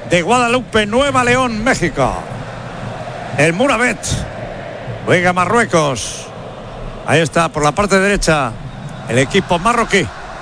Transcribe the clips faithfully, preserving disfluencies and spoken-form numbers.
de Guadalupe, Nueva León, México. El Murabet juega Marruecos. Ahí está, por la parte derecha, el equipo marroquí.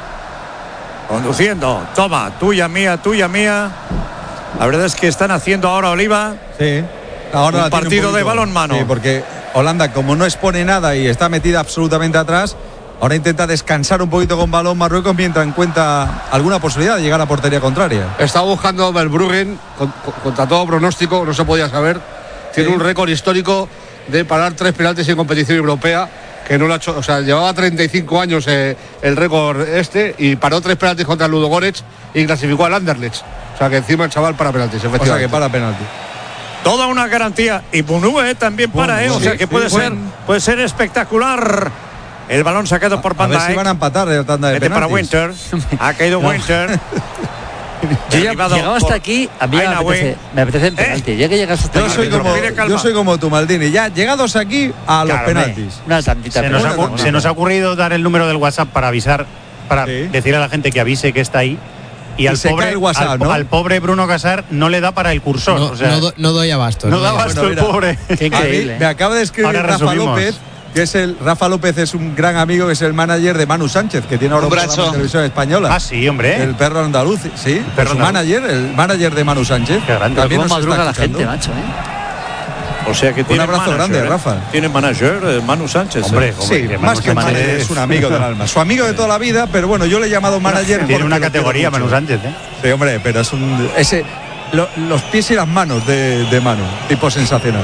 Conduciendo, toma, tuya, mía, tuya, mía. La verdad es que están haciendo ahora, Oliva, sí, ahora un partido un de balonmano. Sí, porque Holanda, como no expone nada y está metida absolutamente atrás, ahora intenta descansar un poquito con balón Marruecos mientras encuentra alguna posibilidad de llegar a la portería contraria. Está buscando Verbruggen, con, con, contra todo pronóstico, no se podía saber. Tiene sí. un récord histórico de parar tres penaltis en competición europea, que no lo ha hecho, o sea, llevaba treinta y cinco años eh, el récord este, y paró tres penaltis contra el Ludogorets y clasificó al Anderlecht. O sea, que encima el chaval para penaltis, efectivamente. O sea, que para penaltis. Toda una garantía. Y Bunue también para, bueno, eh, o sea, sí, que puede, sí, ser, bueno. puede ser espectacular. El balón sacado por Van Dijk. A ver si van a empatar de la tanda de Vete penaltis. para Winter. Ha caído no. Winter. Yo ya llegado hasta aquí, a mí me apetece, me apetece el penalti. ¿Eh? Ya que llegas hasta yo, aquí, soy como, yo soy como tú, Maldini. Ya llegados aquí a los claro, penaltis. Una tantita se, nos ha, una se nos ha ocurrido dar el número del WhatsApp para avisar, para sí. decir a la gente que avise que está ahí. Y, y al, pobre, el WhatsApp, al, ¿no? al pobre Bruno Casar no le da para el cursor. No, o sea, no, do, no doy abasto. No, no da abasto bueno, el pobre. Qué increíble. Mí, me acaba de escribir ahora Rafa resumimos. López. Que es el Rafa López es un gran amigo, que es el manager de Manu Sánchez, que tiene ahora un programa de televisión española. Ah, sí, hombre. El perro andaluz, sí. El perro su manager, el manager de Manu Sánchez. Qué grande. También nos madruga la gente, macho, ¿eh? O sea que tiene un abrazo manager, grande, ¿eh? Rafa. Tiene manager, eh, Manu Sánchez. Hombre, hombre sí, que más que manager es... es un amigo del alma. Su amigo de toda la vida, pero bueno, yo le he llamado manager. Tiene una categoría, Manu Sánchez, ¿eh? Sí, hombre, pero es un. Ese, lo, los pies y las manos de, de Manu, tipo sensacional.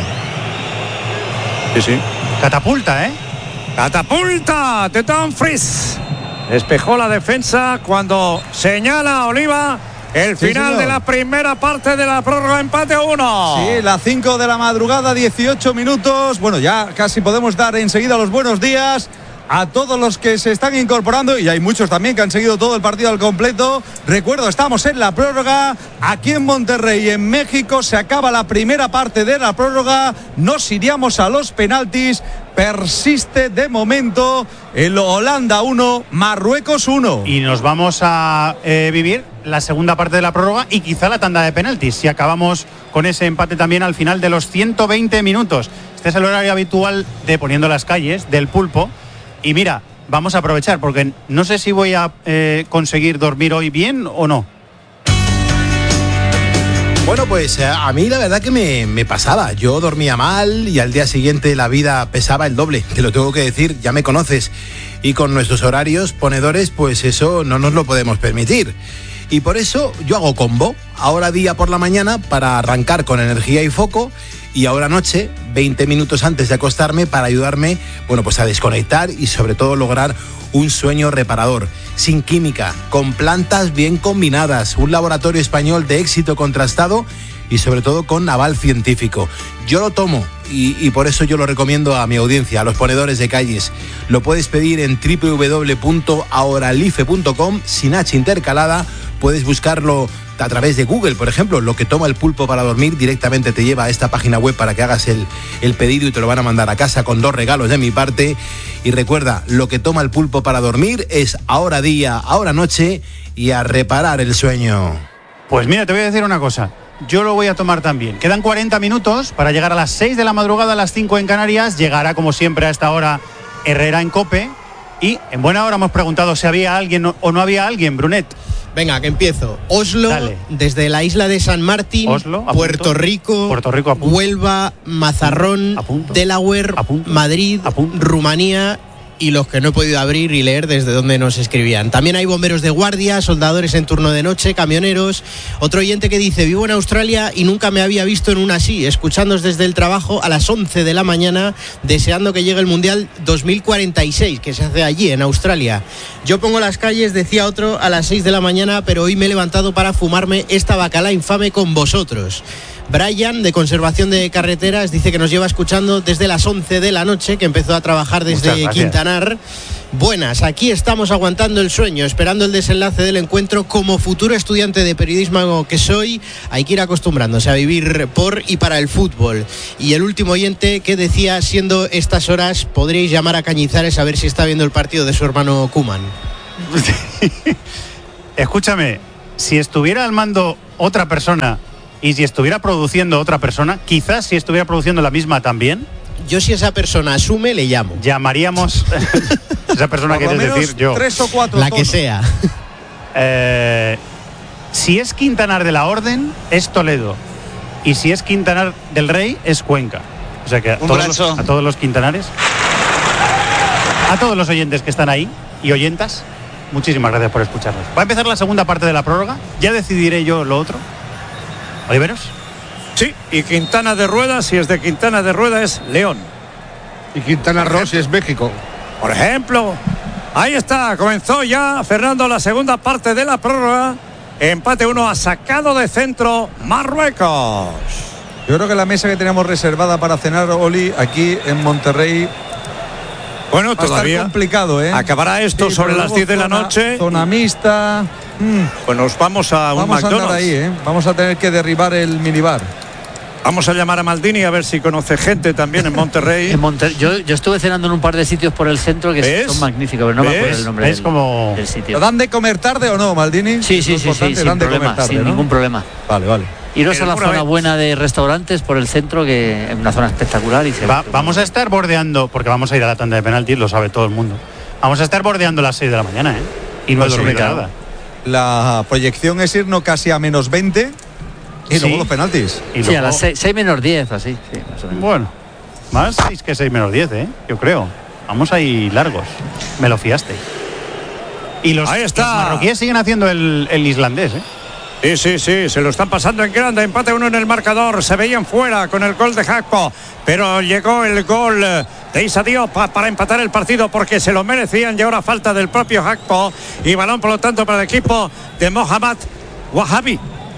Sí, sí. Catapulta, ¿eh? Catapulta de Dumfries. Despejó la defensa cuando señala Oliva el sí, final señor. de la primera parte de la prórroga, empate a uno. Sí, las cinco de la madrugada, dieciocho minutos. Bueno, ya casi podemos dar enseguida los buenos días a todos los que se están incorporando, y hay muchos también que han seguido todo el partido al completo. Recuerdo, estamos en la prórroga aquí en Monterrey, en México. Se acaba la primera parte de la prórroga, nos iríamos a los penaltis. Persiste de momento el Holanda uno, Marruecos uno. Y nos vamos a eh, vivir la segunda parte de la prórroga y quizá la tanda de penaltis, si acabamos con ese empate también al final de los ciento veinte minutos. Este es el horario habitual de Poniendo las Calles, del Pulpo. Y mira, vamos a aprovechar, porque no sé si voy a eh, conseguir dormir hoy bien o no. Bueno, pues a mí la verdad que me, me pasaba. Yo dormía mal y al día siguiente la vida pesaba el doble. Te lo tengo que decir, ya me conoces. Y con nuestros horarios ponedores, pues eso no nos lo podemos permitir. Y por eso yo hago combo. Ahora día por la mañana para arrancar con energía y foco. Y ahora noche, veinte minutos antes de acostarme, para ayudarme, bueno, pues a desconectar y sobre todo lograr un sueño reparador, sin química, con plantas bien combinadas, un laboratorio español de éxito contrastado y sobre todo con aval científico. Yo lo tomo y, y por eso yo lo recomiendo a mi audiencia, a los ponedores de calles. Lo puedes pedir en doble u doble u doble u punto ahoralife punto com, sin H intercalada. Puedes buscarlo a través de Google, por ejemplo. Lo que toma el pulpo para dormir directamente te lleva a esta página web para que hagas el, el pedido y te lo van a mandar a casa con dos regalos de mi parte. Y recuerda, lo que toma el pulpo para dormir es ahora día, ahora noche y a reparar el sueño. Pues mira, te voy a decir una cosa. Yo lo voy a tomar también. Quedan cuarenta minutos para llegar a las seis de la madrugada, a las cinco en Canarias. Llegará, como siempre, a esta hora Herrera en COPE. Y en buena hora hemos preguntado si había alguien o no había alguien, Brunet. Venga, que empiezo. Oslo, Dale. Desde la isla de San Martín, Oslo, Puerto Rico, Puerto Rico Huelva, Mazarrón, Delaware, Madrid, Rumanía y los que no he podido abrir y leer desde donde nos escribían. También hay bomberos de guardia, soldadores en turno de noche, camioneros. Otro oyente que dice: vivo en Australia y nunca me había visto en una así, escuchándonos desde el trabajo a las once de la mañana, deseando que llegue el Mundial dos mil cuarenta y seis, que se hace allí, en Australia. Yo pongo las calles, decía otro, a las seis de la mañana, pero hoy me he levantado para fumarme esta bacala infame con vosotros. Brian, de Conservación de Carreteras, dice que nos lleva escuchando desde las once de la noche, que empezó a trabajar desde Quintanar. Buenas, aquí estamos aguantando el sueño, esperando el desenlace del encuentro. Como futuro estudiante de periodismo que soy, hay que ir acostumbrándose a vivir por y para el fútbol. Y el último oyente que decía: siendo estas horas, podríais llamar a Cañizares a ver si está viendo el partido de su hermano Koeman. Escúchame, si estuviera al mando otra persona Y si estuviera produciendo otra persona, quizás si estuviera produciendo la misma también. Yo si esa persona asume, le llamo. Llamaríamos... esa persona quiere decir yo. Tres o cuatro La tonos. que sea. Eh, si es Quintanar de la Orden, es Toledo. Y si es Quintanar del Rey, es Cuenca. O sea que a, todos los, a todos los Quintanares, a todos los oyentes que están ahí y oyentas, muchísimas gracias por escucharnos. Va a empezar la segunda parte de la prórroga. Ya decidiré yo lo otro. ¿Oliveros? Sí, y Quintana de Rueda, si es de Quintana de Rueda, es León. Y Quintana Roo, si es México. Por ejemplo, ahí está, comenzó ya Fernando la segunda parte de la prórroga. Empate uno, ha sacado de centro Marruecos. Yo creo que la mesa que tenemos reservada para cenar, Oli, aquí en Monterrey, bueno, va todavía a estar complicado, ¿eh? Acabará esto Sí, sobre pero las luego diez de la zona- noche. Zona mixta. Mm, Pues nos vamos a un vamos a McDonald's. andar ahí, ¿eh? Vamos a tener que derribar el minibar. Vamos a llamar a Maldini a ver si conoce gente también en Monterrey. En Monter- yo, yo estuve cenando en un par de sitios por el centro que ¿Ves? son magníficos, pero no me ¿Ves? acuerdo el nombre Es del, como- del sitio. ¿Dan de comer tarde o no, Maldini? Sí, sí, Lo sí, sí, importante, sin dan de comer problema, tarde, sin ¿no? ningún problema. Vale, vale. Iros El a la pura zona vez. buena de restaurantes por el centro, que es una zona espectacular. Y se Va- vamos a estar bordeando, porque vamos a ir a la tanda de penaltis, lo sabe todo el mundo. Vamos a estar bordeando las seis de la mañana, ¿eh? Y no he Pues sí, dormido claro. nada. La proyección es irnos casi a menos veinte y Sí. luego los penaltis. Y Sí, luego- a las seis menos diez, así. Sí, más o menos. Bueno, más seis que seis menos diez, ¿eh? Yo creo. Vamos ahí largos. Me lo fiaste. Y los, Ahí está. los marroquíes siguen haciendo el, el islandés, ¿eh? Sí, sí, sí, se lo están pasando en grande. Empate uno en el marcador. Se veían fuera con el gol de Jacpo, pero llegó el gol de Issa Diop para empatar el partido porque se lo merecían y ahora falta del propio Jacpo y balón por lo tanto para el equipo de Mohamed Wahabi.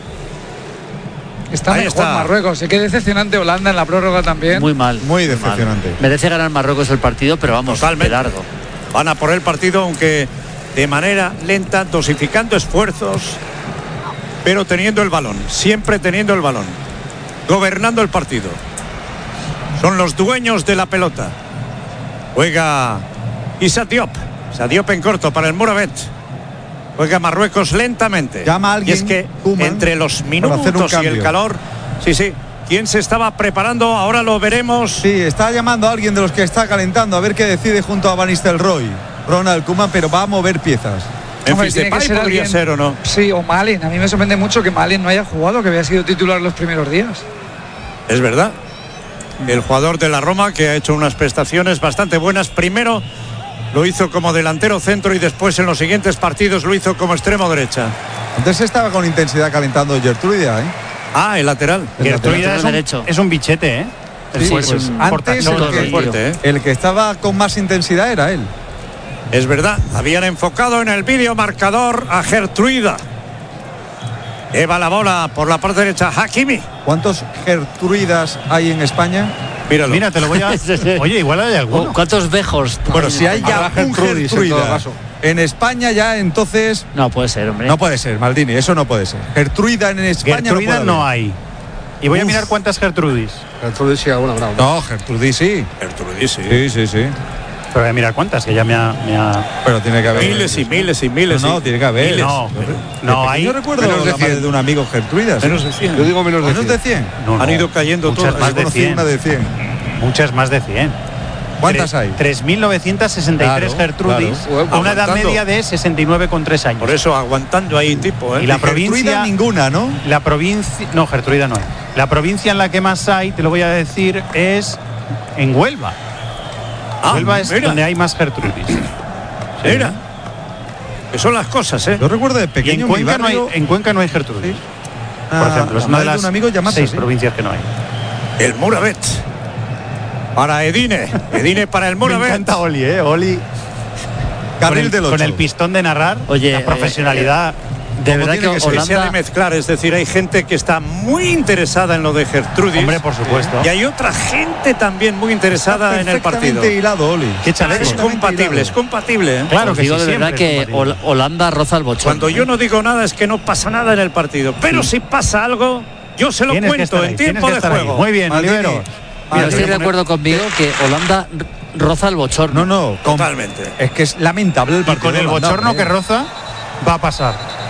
Está Ahí mejor está. Marruecos. Qué decepcionante Holanda en la prórroga también. Muy mal. Muy mal. decepcionante. Merece ganar Marruecos el partido, pero vamos, Totalmente. de largo. Van a por el partido, aunque de manera lenta, dosificando esfuerzos, pero teniendo el balón, siempre teniendo el balón, gobernando el partido. Son los dueños de la pelota. Juega Issa Diop. Issa Diop en corto para el Mouravet. Juega Marruecos lentamente. Llama a y alguien, es que Koeman, entre los para hacer un minutos y el cambio. calor, sí, sí. ¿Quién se estaba preparando? Ahora lo veremos. Sí, está llamando a alguien de los que está calentando a ver qué decide junto a Van Nistelrooy, Ronald Koeman, pero va a mover piezas. Hombre, Memphis tiene que Depay ser podría alguien- ser o no. Sí, o Malen. A mí me sorprende mucho que Malen no haya jugado, que había sido titular los primeros días. Es verdad. El jugador de la Roma que ha hecho unas prestaciones bastante buenas. Primero lo hizo como delantero centro y después en los siguientes partidos lo hizo como extremo derecha. Antes estaba con intensidad calentando Gertrudia, ¿eh? Ah, el lateral. El Gertruida lateral es un, derecho. es un bichete, ¿eh? Sí, pues, es un- un Antes portachón. el que, sí, fuerte, ¿eh? el que estaba con más intensidad era él. Es verdad. Habían enfocado en el vídeo marcador a Gertruida. Eva la bola por la parte derecha. Hakimi. ¿Cuántos Gertruidas hay en España? Míralo. Mira, te lo voy a... Oye, igual hay alguno. ¿Cuántos vejos? Bueno, si hay ya Habrá un Gertrudis, en todo Gertruida caso. en España, ya entonces No puede ser, hombre. no puede ser, Maldini, eso no puede ser. Gertruida en España Gertruida no, no puede haber. hay. Y voy a Uf. mirar cuántas Gertrudis. Gertrudis sí, alguna habrá. No, Gertrudis sí. Gertrudis, sí. Sí, sí, sí. Pero voy a mirar cuántas, que ya me ha... me ha- Pero tiene que haber. Miles y miles y miles. No, no, y- tiene que haber. miles. No, De no hay. Yo recuerdo menos de la madre cien. de un amigo Gertruidas. Menos de cien. Yo digo menos de ¿Menos de cien. cien? No, no. Han ido cayendo Muchas todas. más Yo de conocí cien. una de cien. Muchas más de cien. ¿Cuántas hay? tres mil novecientos sesenta y tres Claro, Gertrudis, claro. a una edad Aguantando. media de sesenta y nueve coma tres años. Por eso aguantando ahí tipo, ¿eh? Y la Gertruida provincia... ninguna, ¿no? La provincia... No, Gertruida no hay. La provincia en la que más hay, te lo voy a decir, es en Huelva. Ah, Huelva es mira. donde hay más Gertrudis. Mira. Que son las cosas, ¿eh? Yo recuerdo de Y pequeño en en mi Cuenca, no hay, barrio, en Cuenca no hay Gertrudis. ah, Por ejemplo, es la una de madre las un amigo llamarse seis así. provincias que no hay. El Mouravet. Para Edine. Edine para el Me Mouravet. encanta Oli, ¿eh? Oli con Carril el, del con ocho. el pistón de narrar, Oye, la eh, profesionalidad. De como verdad tiene que que ser, Que se ha de Holanda... mezclar, es decir, hay gente que está muy interesada en lo de Gertrudis. Hombre, por supuesto. Y hay otra gente también muy interesada en el partido. Perfectamente hilado, Oli. Qué chaleco. Es compatible, es compatible, ¿eh? Claro Os que digo sí, de verdad siempre es que compatible. Hol- Holanda roza el bochorno. Cuando yo no digo nada es que no pasa nada en el partido. Pero si pasa algo, yo se lo Tienes que cuento estar en ahí, tiempo tienes que de estar ahí. juego. Muy bien, Maldini. Olivero. Pero Ah, estoy de yo- acuerdo conmigo que Holanda r- roza el bochorno. No, no, con- Totalmente. es que es lamentable el Y partido. con el de Holanda, bochorno ¿eh? que roza, va a pasar.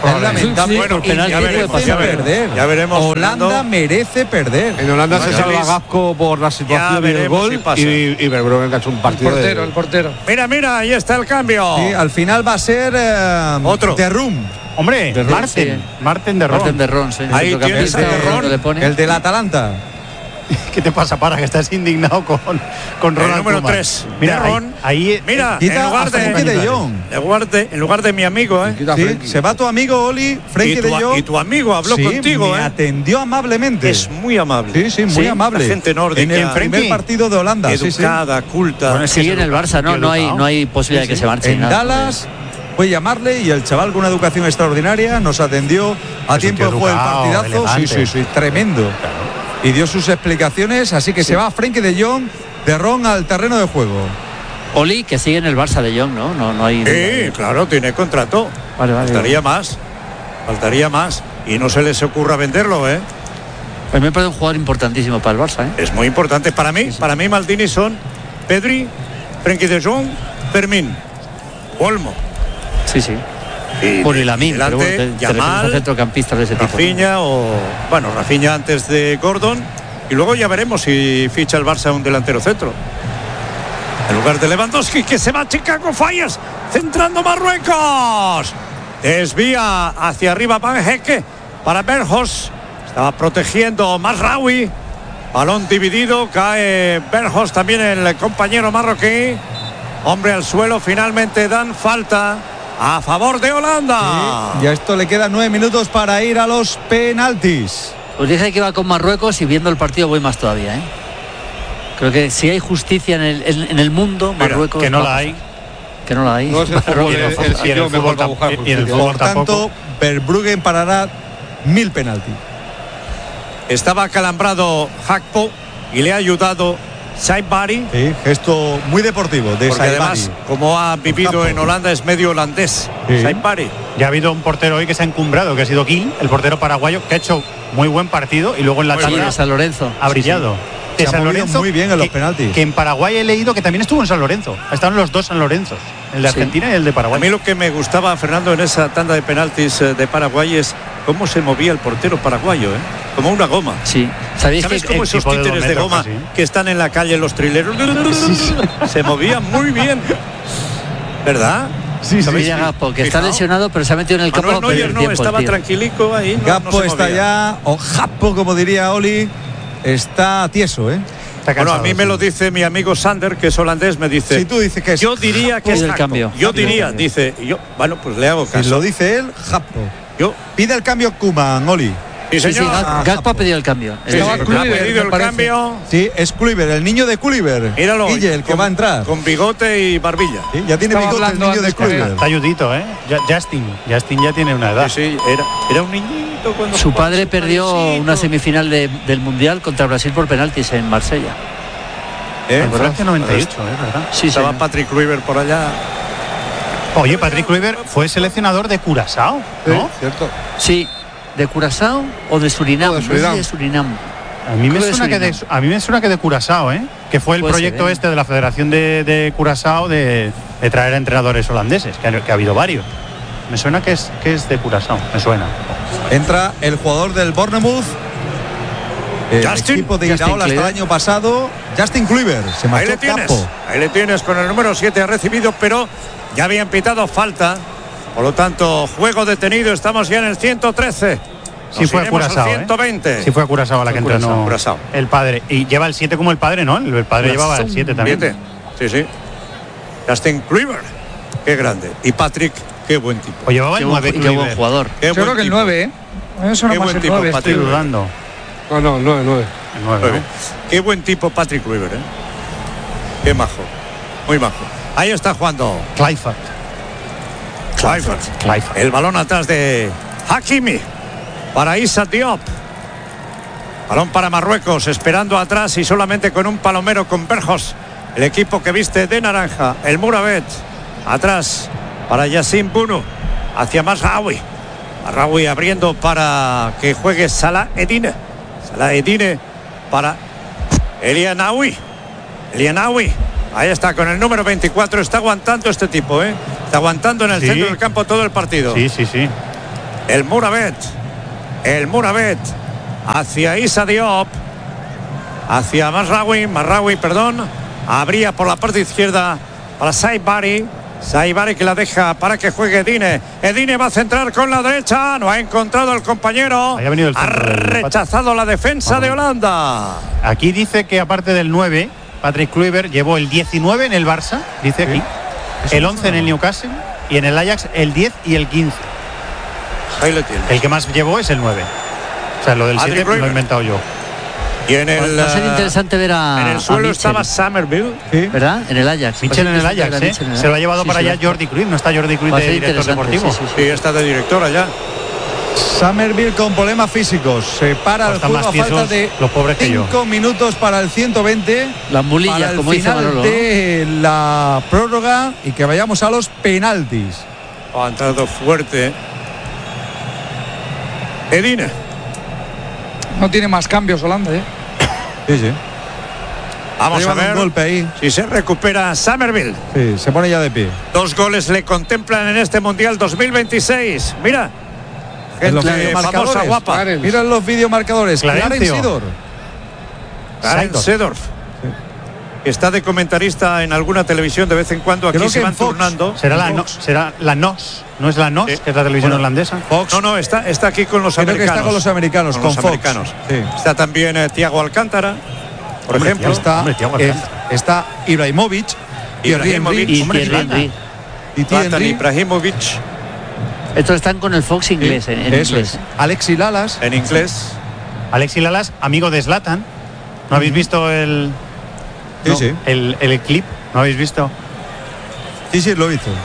Es lamentable. Sí, bueno, penalti ya veremos, ya veremos, perder. Ya veremos. Holanda Fernando. merece perder. En Holanda no, se salva Gakpo por la situación y el gol si y, y Verbruggen que ha hecho un partido. El portero, de... el portero. Mira, mira, ahí está el cambio. Sí, al final va a ser eh, otro. de Rum. Hombre, de Marten. Sí. Marten de Ron. Marten de Ron, sí. Ahí tienes a de Ron. El del Atalanta. ¿Qué te pasa, para que estás indignado con, con Ronald El número Koeman? tres. Mira, de Ron. Ahí, ahí mira, Quita en lugar a Frenkie de, de Jong. En lugar de, en lugar de mi amigo, ¿eh? Sí, se va tu amigo Oli, Frenkie y, tu, de Jong. y tu amigo habló sí, contigo, me ¿eh? atendió amablemente. Es muy amable. Sí, sí, muy ¿Sí? amable. La gente nórdica. En el primer Frenkie. partido de Holanda. Educada, sí, sí. culta. Bueno, es que Sigue en el Barça, ¿no? No hay, no hay posibilidad Sí, de que sí. se marche. En nada. Dallas fue llamarle y el chaval con una educación extraordinaria nos atendió a Es un tiempo tío de juego el educado, partidazo. Sí, elegante. sí, sí, tremendo. Y dio sus explicaciones, así que se va Frenkie de Jong de Ron al terreno de juego. Oli, que sigue en el Barça de Jong, ¿no? No, no hay. Sí, claro, tiene contrato. Vale, vale. Faltaría más. Faltaría más. Y no se les ocurra venderlo, ¿eh? Pues me parece un jugador importantísimo para el Barça, ¿eh? Es muy importante. Para mí, para mí Maldini son Pedri, Frenkie de Jong, Fermín, Olmo. Sí, sí. Y Por el Lamin, delante, pero bueno, te, te refieres a Yamal, centrocampistas de ese tipo. Rafinha o... Bueno, Rafinha antes de Gordon. Y luego ya veremos si ficha el Barça un delantero centro. En lugar de Lewandowski, que se va a Chicago Fires, centrando Marruecos. Desvía hacia arriba Van Hecke para Berhos. Estaba protegiendo Mazraoui. Balón dividido, cae Berhos, también el compañero marroquí. Hombre al suelo, finalmente dan falta a favor de Holanda. Sí, y a esto le quedan nueve minutos para ir a los penaltis. Os dije que iba con Marruecos y viendo el partido voy más todavía, ¿eh? Creo que si hay justicia en el, en, en el mundo, Mira, Marruecos. que no vamos. la hay. Que no la hay. No es el fútbol, el, el Y en el sitio mejor fútbol para buscar tampoco. Y en el justicia. fútbol Por tanto, tampoco. Verbruggen parará mil penaltis. Estaba acalambrado Gakpo y le ha ayudado Saibari. Sí, gesto muy deportivo de Porque Saibari. además, como ha vivido Gakpo. en Holanda, es medio holandés. Sí. Saibari. Ya ha habido un portero hoy que se ha encumbrado, que ha sido Gil, el portero paraguayo, que ha hecho muy buen partido y luego en la Muy Sí, tanda de San Lorenzo. ha brillado. Se ha movido muy bien en los que, penaltis. Que en Paraguay he leído que también estuvo en San Lorenzo. Estaban los dos San Lorenzos, el de Sí. Argentina y el de A Paraguay. mí lo que me gustaba, Fernando, en esa tanda de penaltis eh, de Paraguay es cómo se movía el portero paraguayo, ¿eh? Como una goma. Sí. ¿Sabéis ¿Sabes que cómo el esos tipo de dos títeres de metros goma casi, ¿eh? que están en la calle, los trileros? Se movían muy bien. ¿Verdad? Sí, sí, Mira Gakpo, que está Fijao. lesionado, pero se ha metido en el campo Manuel para perder Neuer no, tiempo, el estaba tío. tranquilico ahí. No, Gakpo no se está movía. ya, o Gakpo, como diría Oli, está tieso, ¿eh? Está Bueno, a cansado, mí me sí. lo dice mi amigo Sander, que es holandés, me dice. Si tú dices que es Yo diría que Pide es el Gakpo. cambio. Yo Pide el diría, cambio. dice. Yo, bueno, pues le hago Si caso. lo dice él, Gakpo. Yo, Pide el cambio Koeman, Oli. sí, Sí, sí, señor. Gak- Gakpo ha pedido el cambio. Sí, Estaba sí, ha Kluivert, pedido me el parece. cambio. Sí, es Kluivert, el niño de Kluivert. Míralo. Guille, el que con- va a entrar. Con bigote y barbilla. Sí, ya tiene Estaba bigote el hablando niño de antes con él. Kluivert. Está ayudito, ¿eh? Ya- Justin. Justin ya tiene una edad. Sí, sí, era, era un niñito cuando Su jugaba, padre su perdió padrecito. una semifinal de- del Mundial contra Brasil por penaltis en Marsella. ¿Eh? En Francia noventa y ocho, ¿eh? ¿Verdad? Sí, Estaba señor. Patrick Kluivert por allá. Oye, Patrick Kluivert fue seleccionador de Curazao, ¿no? Sí, cierto. Sí, ¿de Curazao o de Surinam? O de No sé Surinam. si de Surinam. A mí, me Creo de suena que de, Surinam. a mí me suena que de Curazao, ¿eh? Que fue el Puede proyecto ser, ¿eh? este de la Federación de, de Curazao de, de traer a entrenadores holandeses, que ha, que ha habido varios. Me suena que es, que es de Curazao, me suena. Entra el jugador del Bournemouth. El Justin. equipo de Justin Iraola hasta el Kluivert. año pasado. Justin Kluivert. Se Ahí marchó le tienes. Gakpo. Ahí le tienes con el número siete. Ha recibido, pero ya habían pitado falta. Por lo tanto, juego detenido. Estamos ya en el ciento trece. Sí Nos fue a iremos al Curazao, ¿eh? ciento veinte. Sí fue a Curazao a la que Fue Curazao, entrenó Curazao. el padre. Y lleva el siete como el padre, ¿no? El padre llevaba el siete también. Siete. Sí, sí. Justin Kluivert. Qué grande. Y Patrick, qué buen tipo. O llevaba Qué el buen, nueve y qué buen Kluivert. jugador. Qué Yo buen creo que el tipo. nueve, ¿eh? A mí me suena Qué más buen el tipo, nueve. Patrick. Estoy dudando. No, no, nueve, nueve. El nueve, Nueve. ¿no? Qué buen tipo Patrick Kluivert, ¿eh? Qué majo. Muy majo. Ahí está jugando Kluivert. Kluivert. Kluivert. El balón atrás de Hakimi para Issa Diop. Balón para Marruecos, esperando atrás y solamente con un palomero con Berhos. El equipo que viste de naranja, el Muravet. Atrás para Yassin Bunu. Hacia Mazraoui. Mazraoui abriendo para que juegue Salah Edine. Salah Edine para Elianaoui. Elianaoui. Ahí está con el número veinticuatro. Está aguantando este tipo, ¿eh? Está aguantando en el Sí. centro del campo todo el partido. Sí, sí, sí. El Moravet. El Moravet. Hacia Issa Diop. Hacia Masraoui. Masraoui, perdón. Abría por la parte izquierda para Saibari. Saibari que la deja para que juegue Edine. Edine va a centrar con la derecha. No ha encontrado el compañero. Ahí ha venido el ha rechazado la defensa de Holanda. Aquí dice que aparte del nueve, Patrick Kluivert llevó el diecinueve en el Barça, dice aquí, sí, el once en el Newcastle y en el Ajax el diez y el quince. Ahí lo tienes. El que más llevó es el nueve. O sea, lo del siete lo he inventado yo. Y en el, va a ser interesante ver a. En el suelo a estaba Somerville, ¿sí? ¿Verdad? En el Ajax. Mitchell en el Ajax, ¿eh? En el... Se lo ha llevado sí, para sí, allá Jordi Cruyff. No está Jordi Cruyff de director deportivo. Sí, sí, sí. sí, está de directora ya. Somerville con problemas físicos. Se para pues el juego a falta de los pobres cinco minutos para el ciento veinte. Las mulillas, para el como final dice Manolo, de la prórroga y que vayamos a los penaltis. Ha entrado fuerte Edine. No tiene más cambios Holanda, ¿eh? Sí, sí. Vamos a ver un golpe ahí. si se recupera Somerville. Sí, se pone ya de pie. Dos goles le contemplan en este Mundial dos mil veintiséis. Mira. En los Gente videomarcadores. famosa, guapa. Clarence. Mira los videomarcadores. Clarencio. Clarence Seedorf. Clarence Seedorf. Está de comentarista en alguna televisión de vez en cuando. Aquí Creo se que van en Fox. turnando. Será la, no, será la N O S, no es la N O S, Sí. que es la televisión Bueno, holandesa. Fox. No, no, está, está aquí con los Creo que americanos. está con los americanos, con los Fox. americanos. Sí. Está también eh, Thiago Alcántara, por Hombre, ejemplo. Está, Hombre, Thiago eh, Alcántara. está Ibrahimovic, Thierry Ibrahimovic, Henry, Y hombre, Thierry Zlatan. Henry. y Thierry Zlatan Henry. Ibrahimovic Estos están con el Fox inglés, en, en Eso inglés. es. Alexi Lalas. en inglés. Alexi Lalas, amigo de Zlatan. ¿No habéis visto el, Sí, no, sí. el, el clip? ¿No habéis visto? Sí, sí, lo hizo.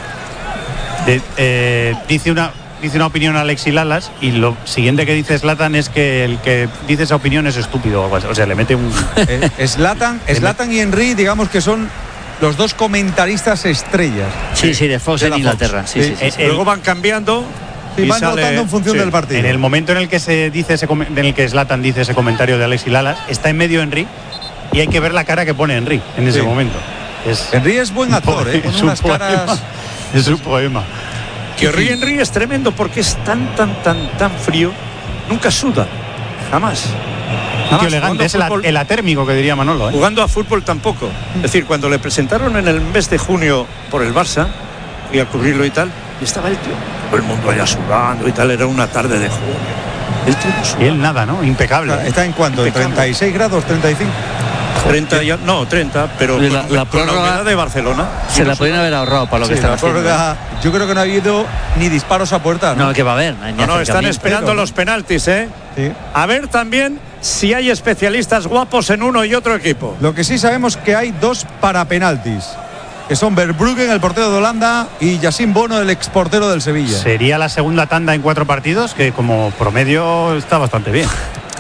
De- eh, dice una dice una opinión Alexi Lalas y lo siguiente que dice Zlatan es que el que dice esa opinión es estúpido o algo así. O sea, le mete un... Eh, Zlatan, Zlatan y Henry, digamos que son los dos comentaristas estrellas. Sí, sí, de Fox De en la Inglaterra. Fox. Sí, sí, Sí. sí, Eh, sí. el- Luego van cambiando. Sí, y van sale- rotando en función sí. del partido. En el momento en el que se dice ese com- en el que Zlatan dice ese comentario de Alexi Lalas, está en medio Henry y hay que ver la cara que pone Henry en ese Sí. momento. Es Henry es buen actor, ¿eh? Con es un unas poema. caras. Es un poema. Thierry Henry es tremendo porque es tan, tan, tan, tan frío. Nunca suda. Jamás. Un Jamás. tío elegante, Jugando es el, a fútbol- el atérmico que diría Manolo, ¿eh? Jugando a fútbol tampoco. Es decir, cuando le presentaron en el mes de junio por el Barça, y a cubrirlo y tal, y estaba el tío, todo el mundo allá sudando y tal, era una tarde de junio. El tío no Y sudaba. él nada, ¿no? Impecable. Está, está en cuánto, ¿en treinta y seis grados, treinta y cinco? treinta, ya- no, treinta, pero Oye, con, la- la con la prórroga humedad de Barcelona. Se la podrían haber ahorrado para lo que Sí, están la haciendo. prórroga, yo creo que no ha habido ni disparos a puerta, ¿no? No, que va a haber. No, hay ni No, no, están acercamiento. esperando los penaltis, ¿eh? Sí. A ver también si hay especialistas guapos en uno y otro equipo. Lo que sí sabemos que hay dos para penaltis, que son Verbruggen, el portero de Holanda, y Yacine Bono, el exportero del Sevilla. Sería la segunda tanda en cuatro partidos, que como promedio está bastante bien.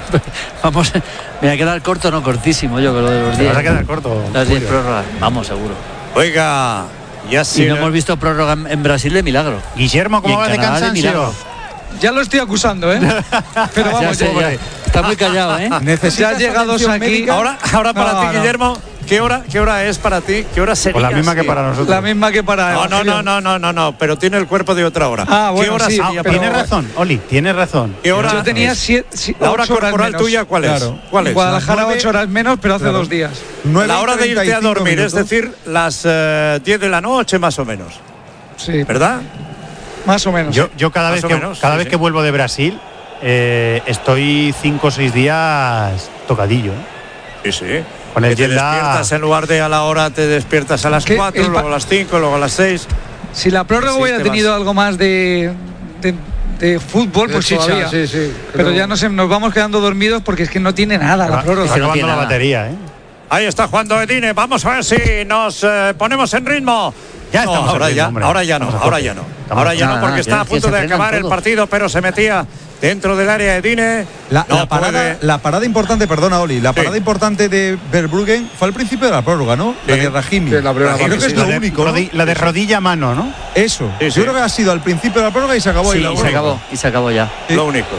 Vamos, me voy a quedar corto, no cortísimo yo con lo de los Te diez. vas a quedar corto. Las diez Julio. prórrogas. Vamos, seguro. Oiga, ya Y sí. no hemos visto prórroga en, en Brasil de milagro. Guillermo, Y ¿cómo en vas de Canadá de cansancio? milagro. Ya lo estoy acusando, ¿eh? Pero Ya vamos, sé, ya, ya. Está muy callado, ¿eh? ¿Necesitas Ya llegados atención aquí- médica? Ahora, ahora para No, ti, no. Guillermo, ¿qué hora, ¿qué hora es para ti? ¿Qué hora sería? Pues la misma que Sí. para nosotros. la misma que para No, no, no, Evangelio. no, no, no, no, pero tiene el cuerpo de otra hora. Ah, bueno, ¿Qué hora sí, sería Ah, para tienes ti? razón, Oli, tienes razón. ¿Qué hora Yo tenía es? siete, si- La hora ocho horas corporal menos. tuya, ¿cuál es? Claro. ¿Cuál es? Guadalajara Nueve- ocho horas menos, pero hace Claro. dos días. nueve La y hora de irte a treinta y cinco dormir, es minutos. decir, las eh, diez de la noche más o menos, Sí, ¿verdad? más o menos. Yo, yo cada Más vez o que menos, cada sí, vez sí. que vuelvo de Brasil eh, estoy cinco o seis días tocadillo, ¿eh? Sí, sí. Con el Que te jet lag. despiertas en lugar de a la hora, te despiertas a las Que cuatro, el pa- luego a las cinco, luego a las seis. Si la prórroga Sí, hubiera te tenido vas. algo más de, de, de fútbol, pues sí, Todavía, sabía. sí, sí, Pero ya nos, nos vamos quedando dormidos porque es que no tiene nada la Va- prórroga. está que no acabando tiene la nada. batería, ¿eh? Ahí está jugando Edine, vamos a ver si nos eh, ponemos en ritmo. Ya No, estamos ahora en ritmo, ya, hombre. ahora ya no, Estamos a ahora tope. ya no. Estamos- Ahora ya no, Nada, porque nada, está que- a punto que se de frenan acabar el todo. partido, pero se metía dentro del área Edine. La, No la parada, puede. la parada importante, perdona Oli, la Sí. parada importante de Verbruggen fue al principio de la prórroga, ¿no? La Sí. de Rahimi. Sí, la primera Creo parte, que es sí. lo La de, único, ¿no? rodi- la de rodilla a mano, ¿no? Eso. Sí, sí. Yo creo que ha sido al principio de la prórroga y se acabó ahí Sí, la y se prórroga. acabó, y se acabó ya. Sí. Lo único.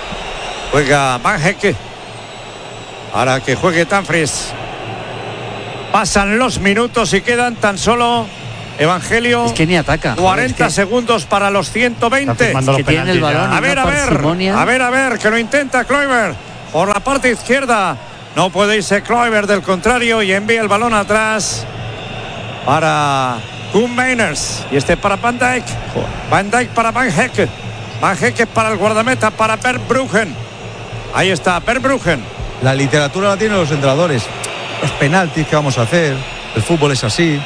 Juega Van Hecke. Para que juegue Tanfries. Pasan los minutos y quedan tan solo Evangelio. Es que ni ataca. cuarenta es que... segundos para los ciento veinte. Es que tiene el balón. A ver, a ver. A ver, a ver, que lo intenta Kluivert por la parte izquierda. No puede irse Kluivert, del contrario, y envía el balón atrás para Koen Meiners. Y este para Van Dijk. Van Dijk para Van Hecke. Van Hecke para el guardameta, para Verbruggen. Ahí está, Verbruggen. La literatura la tienen los entrenadores. Los penaltis que vamos a hacer. El fútbol es así.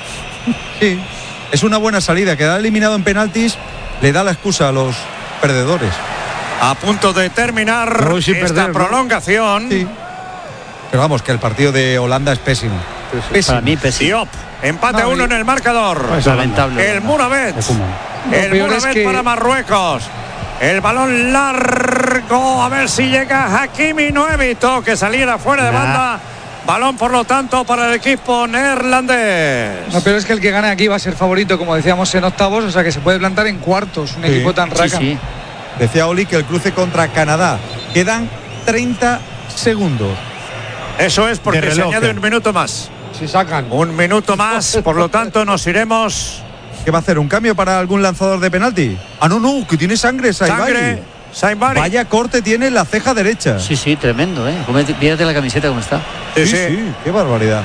Sí. Es una buena salida. Quedar eliminado en penaltis le da la excusa a los perdedores. A punto de terminar no, sin esta perder, prolongación. ¿no? Sí. Pero vamos, que el partido de Holanda es pésimo. Pésimo. Para mí, pésimo. Diop, empate a uno en el marcador. Pues lamentable. El Mouravet. El Mouravet que... para Marruecos. El balón largo. A ver si llega Hakimi. No evitó que saliera fuera de nah. banda. Balón, por lo tanto, para el equipo neerlandés. No, pero es que el que gane aquí va a ser favorito, como decíamos, en octavos. O sea que se puede plantar en cuartos. Un sí. equipo tan raca. Sí, sí. Decía Oli que el cruce contra Canadá. Quedan treinta segundos. Eso es porque reloj, se añade un minuto más. Si sacan. Un minuto más, por lo tanto nos iremos. ¿Qué va a hacer? ¿Un cambio para algún lanzador de penalti? Ah, no, no, que tiene sangre, Saibari. Sangre, Saibari. Vaya corte tiene en la ceja derecha. Sí, sí, tremendo, ¿eh? Mírate la camiseta cómo está. Sí, sí, sí, qué barbaridad.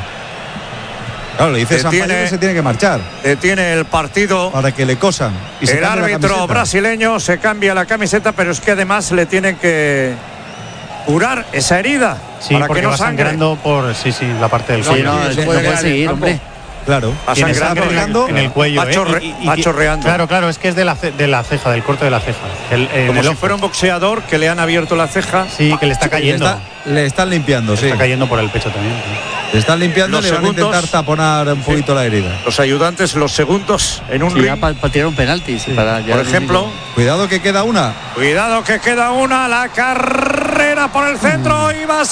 Claro, le dice Sampaio que se tiene que marchar. Detiene el partido. Para que le cosan. Y el árbitro brasileño se cambia la camiseta, pero es que además le tienen que curar esa herida. Sí, para porque que no va sangre. sangrando por sí, sí, la parte del cuello. Sí, no, sí, no puede seguir, hombre. Claro, tiene sangre en, en el cuello. Va, chorre, eh, y, y, va chorreando. Claro, claro, es que es de la, de la ceja, del corte de la ceja. El, Como el si ojo. fuera un boxeador que le han abierto la ceja. Sí, que le está cayendo. Le, está, le están limpiando, le sí. Está cayendo por el pecho también. Sí. Le están limpiando, los le van segundos, a intentar taponar un poquito sí. la herida. Los ayudantes, los segundos en un sí, ring. para pa tirar un penalti. Sí. Para por ejemplo. Cuidado que queda una. Cuidado que queda una. La carrera por el centro. Uh. Y va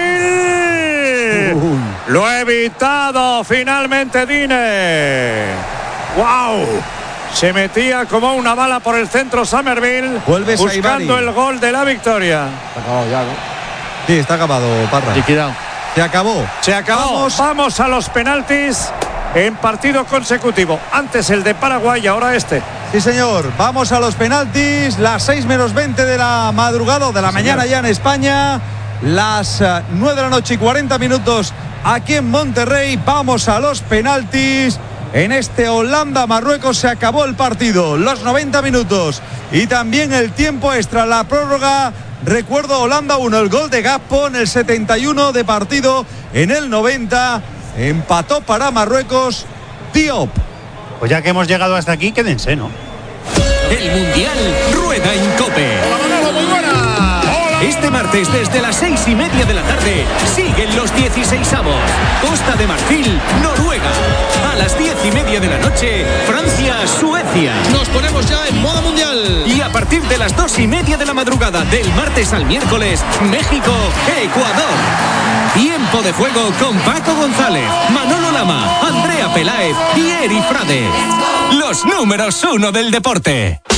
Summerville. Uh. Lo ha evitado finalmente Dine. ¡Wow! Se metía como una bala por el centro Summerville. Vuelve buscando Saibari. El gol de la victoria. Está acabado ya, ¿no? Sí, está acabado, Parra. Liquidado. Se acabó. Se acabó. Vamos. Vamos a los penaltis en partido consecutivo. Antes el de Paraguay y ahora este. Sí, señor. Vamos a los penaltis. Las seis menos veinte de la madrugada o de la sí, mañana señor. Ya en España. Las uh, nueve de la noche y cuarenta minutos aquí en Monterrey. Vamos a los penaltis. En este Holanda-Marruecos se acabó el partido. Los noventa minutos. Y también el tiempo extra, la prórroga. Recuerdo, Holanda uno, el gol de Gakpo en el setenta y uno de partido. En el noventa empató para Marruecos Diop. Pues ya que hemos llegado hasta aquí, quédense, ¿no? El Mundial rueda en COPE. Hola, Manolo, muy buena. Hola. Este martes desde las seis y media de la tarde siguen los dieciseisavos. Costa de Marfil, Noruega. A las diez y media de la noche, Francia, Suecia. Nos ponemos ya en modo mundial. Y a partir de las dos y media de la madrugada del martes al miércoles, México, Ecuador. Tiempo de juego con Paco González, Manolo Lama, Andrea Peláez y Eri Frade. Los números uno del deporte.